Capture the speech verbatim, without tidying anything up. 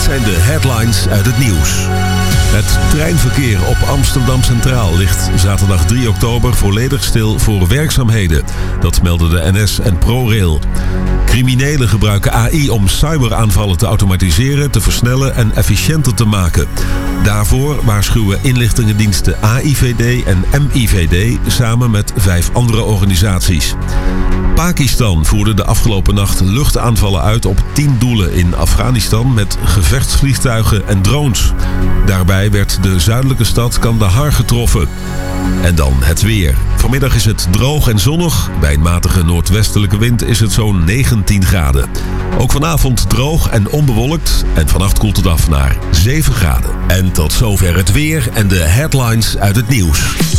zijn de headlines uit het nieuws. Het treinverkeer op Amsterdam Centraal ligt zaterdag drie oktober volledig stil voor werkzaamheden. Dat melden de N S en ProRail. Criminelen gebruiken A I om cyberaanvallen te automatiseren, te versnellen en efficiënter te maken. Daarvoor waarschuwen inlichtingendiensten A I V D en M I V D samen met vijf andere organisaties. Pakistan voerde de afgelopen nacht luchtaanvallen uit op tien doelen in Afghanistan met gevechtsvliegtuigen en drones. Daarbij werd de zuidelijke stad Kandahar getroffen. En dan het weer. Vanmiddag is het droog en zonnig. Bij een matige noordwestelijke wind is het zo'n negentien graden. Ook vanavond droog en onbewolkt. En vannacht koelt het af naar zeven graden. En tot zover het weer en de headlines uit het nieuws.